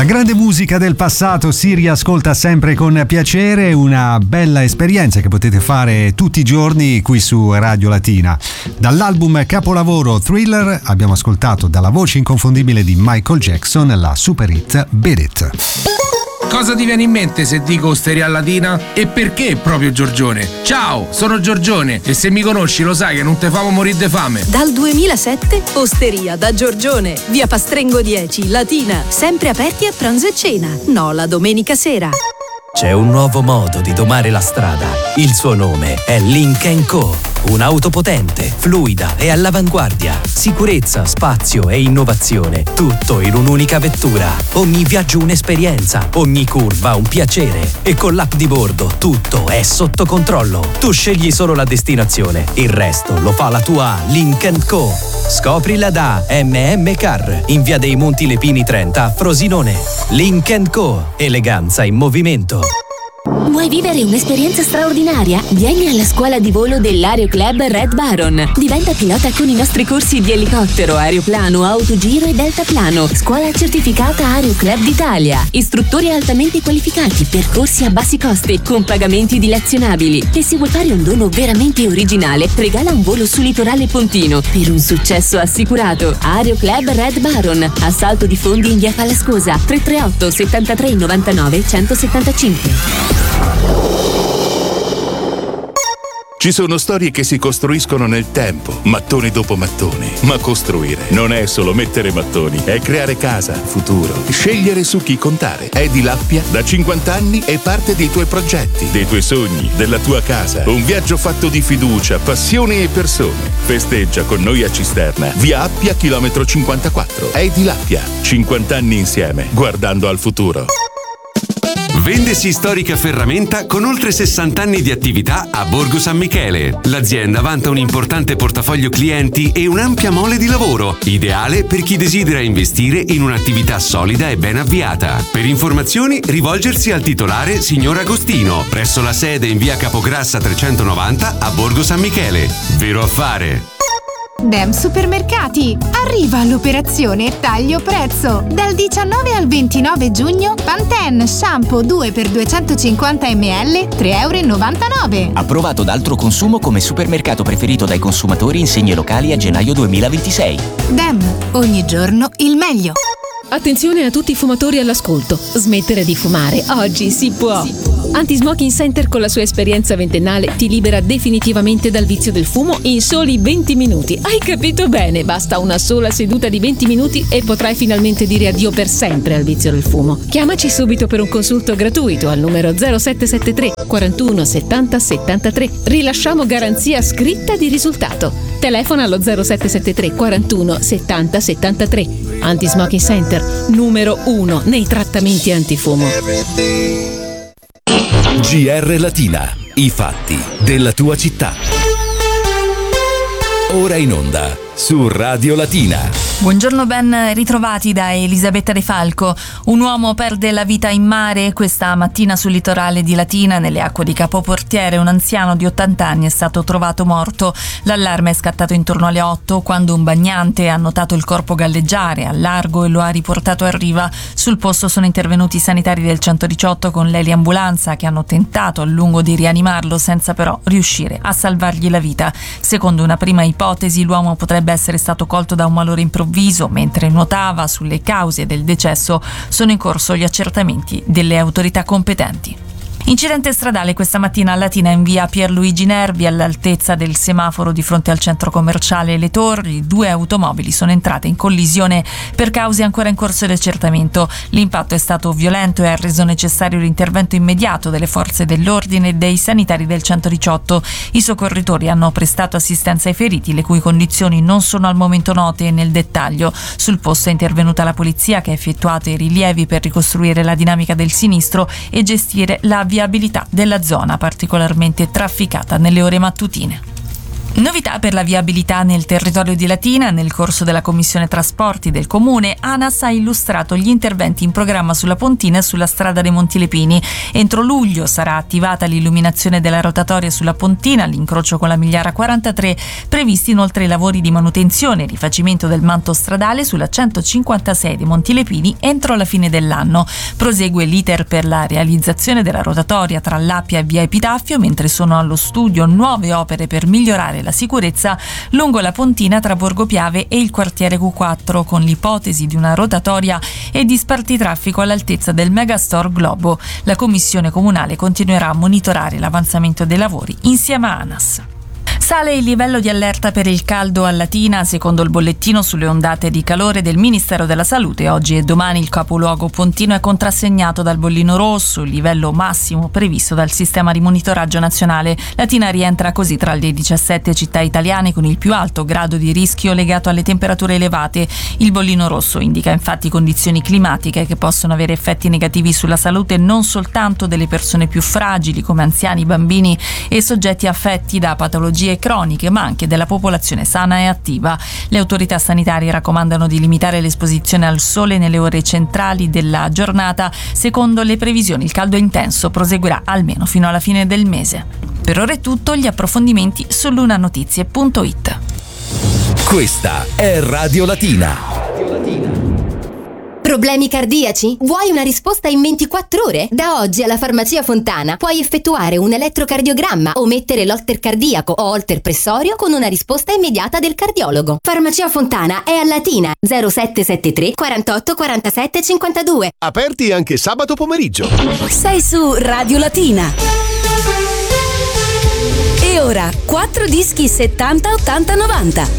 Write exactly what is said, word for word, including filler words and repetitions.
grande musica del passato si riascolta sempre con piacere, una bella esperienza che potete fare tutti i giorni qui su Radio Latina. Dall'album capolavoro Thriller abbiamo ascoltato dalla voce inconfondibile di Michael Jackson la super hit Beat It. Cosa ti viene in mente se dico Osteria Latina? E perché proprio Giorgione? Ciao, sono Giorgione e se mi conosci lo sai che non te famo morire de fame. Dal duemilasette Osteria da Giorgione, via Pastrengo dieci, Latina, sempre aperti a pranzo e cena, no la domenica sera. C'è un nuovo modo di domare la strada. Il suo nome è Lynk and Co. Un'auto potente, fluida e all'avanguardia. Sicurezza, spazio e innovazione. Tutto in un'unica vettura. Ogni viaggio un'esperienza, ogni curva un piacere. E con l'app di bordo tutto è sotto controllo. Tu scegli solo la destinazione. Il resto lo fa la tua Lynk and Co. Scoprila da M M Car in via dei Monti Lepini trenta a Frosinone. Lynk and Co. Eleganza in movimento. Vuoi vivere un'esperienza straordinaria? Vieni alla scuola di volo dell'Aero Club Red Baron. Diventa pilota con i nostri corsi di elicottero, aeroplano, autogiro e deltaplano. Scuola certificata Aero Club d'Italia. Istruttori altamente qualificati, percorsi a bassi costi, con pagamenti dilazionabili. E se vuoi fare un dono veramente originale, regala un volo su litorale pontino per un successo assicurato. Aero Club Red Baron. Assalto di fondi in via Falascosa. tre tre otto settantatré novantanove centosettantacinque. Ci sono storie che si costruiscono nel tempo, mattone dopo mattone. Ma costruire non è solo mettere mattoni, è creare casa, futuro, scegliere su chi contare. Edilappia da cinquanta anni è parte dei tuoi progetti, dei tuoi sogni, della tua casa. Un viaggio fatto di fiducia, passione e persone. Festeggia con noi a Cisterna, via Appia, chilometro cinquantaquattro. Edilappia, cinquanta anni insieme, guardando al futuro. Vendesi Storica Ferramenta con oltre sessanta anni di attività a Borgo San Michele. L'azienda vanta un importante portafoglio clienti e un'ampia mole di lavoro, ideale per chi desidera investire in un'attività solida e ben avviata. Per informazioni rivolgersi al titolare signor Agostino, presso la sede in via Capograssa trecentonovanta a Borgo San Michele. Vero affare! Dem Supermercati! Arriva l'operazione taglio prezzo! Dal diciannove al ventinove giugno Pantene shampoo due per duecentocinquanta millilitri tre e novantanove euro. Approvato da Altro Consumo come supermercato preferito dai consumatori in segni locali a gennaio duemilaventisei. Dem, ogni giorno il meglio! Attenzione a tutti i fumatori all'ascolto. Smettere di fumare oggi si può. Anti-Smoking Center con la sua esperienza ventennale ti libera definitivamente dal vizio del fumo in soli venti minuti. Hai capito bene? Basta una sola seduta di venti minuti e potrai finalmente dire addio per sempre al vizio del fumo. Chiamaci subito per un consulto gratuito al numero zero sette sette tre quarantuno settanta settantatré. Rilasciamo garanzia scritta di risultato. Telefona allo zero sette sette tre quarantuno settanta settantatré. Anti-Smoking Center, numero uno nei trattamenti antifumo. G R Latina, i fatti della tua città. Ora in onda su Radio Latina. Buongiorno, ben ritrovati da Elisabetta De Falco. Un uomo perde la vita in mare questa mattina sul litorale di Latina, nelle acque di Capo Portiere. Un anziano di ottanta anni è stato trovato morto. L'allarme è scattato intorno alle otto quando un bagnante ha notato il corpo galleggiare al largo e lo ha riportato a riva. Sul posto sono intervenuti i sanitari del centodiciotto con l'eliambulanza che hanno tentato a lungo di rianimarlo senza però riuscire a salvargli la vita. Secondo una prima ipotesi, l'uomo potrebbe essere stato colto da un malore improvviso mentre nuotava. Sulle cause del decesso sono in corso gli accertamenti delle autorità competenti. Incidente stradale questa mattina a Latina in via Pierluigi Nervi all'altezza del semaforo di fronte al centro commerciale Le Torri. Due automobili sono entrate in collisione per cause ancora in corso di accertamento. L'impatto è stato violento e ha reso necessario l'intervento immediato delle forze dell'ordine e dei sanitari del centodiciotto. I soccorritori hanno prestato assistenza ai feriti, le cui condizioni non sono al momento note nel dettaglio. Sul posto è intervenuta la polizia che ha effettuato i rilievi per ricostruire la dinamica del sinistro e gestire la viabilità della zona particolarmente trafficata nelle ore mattutine. Novità per la viabilità nel territorio di Latina. Nel corso della Commissione Trasporti del Comune, ANAS ha illustrato gli interventi in programma sulla Pontina e sulla strada dei Monti Lepini. Entro luglio sarà attivata l'illuminazione della rotatoria sulla Pontina, all'incrocio con la Migliara quarantatré, previsti inoltre i lavori di manutenzione e rifacimento del manto stradale sulla centocinquantasei dei Monti Lepini entro la fine dell'anno. Prosegue l'iter per la realizzazione della rotatoria tra l'Appia e via Epitaffio, mentre sono allo studio nuove opere per migliorare la sicurezza lungo la Pontina tra Borgo Piave e il quartiere Q quattro, con l'ipotesi di una rotatoria e di spartitraffico all'altezza del Megastore Globo. La commissione comunale continuerà a monitorare l'avanzamento dei lavori insieme a ANAS. Sale il livello di allerta per il caldo a Latina. Secondo il bollettino sulle ondate di calore del Ministero della Salute, oggi e domani il capoluogo pontino è contrassegnato dal bollino rosso, il livello massimo previsto dal sistema di monitoraggio nazionale. Latina rientra così tra le diciassette città italiane con il più alto grado di rischio legato alle temperature elevate. Il bollino rosso indica infatti condizioni climatiche che possono avere effetti negativi sulla salute non soltanto delle persone più fragili come anziani, bambini e soggetti affetti da patologie croniche, ma anche della popolazione sana e attiva. Le autorità sanitarie raccomandano di limitare l'esposizione al sole nelle ore centrali della giornata. Secondo le previsioni, il caldo intenso proseguirà almeno fino alla fine del mese. Per ora è tutto, gli approfondimenti su lunanotizie punto it. Questa è Radio Latina. Problemi cardiaci? Vuoi una risposta in ventiquattro ore? Da oggi alla Farmacia Fontana puoi effettuare un elettrocardiogramma o mettere l'holter cardiaco o holter pressorio con una risposta immediata del cardiologo. Farmacia Fontana è a Latina, zero sette sette tre quarantotto quarantasette cinquantadue. Aperti anche sabato pomeriggio. Sei su Radio Latina. E ora quattro dischi settanta ottanta novanta.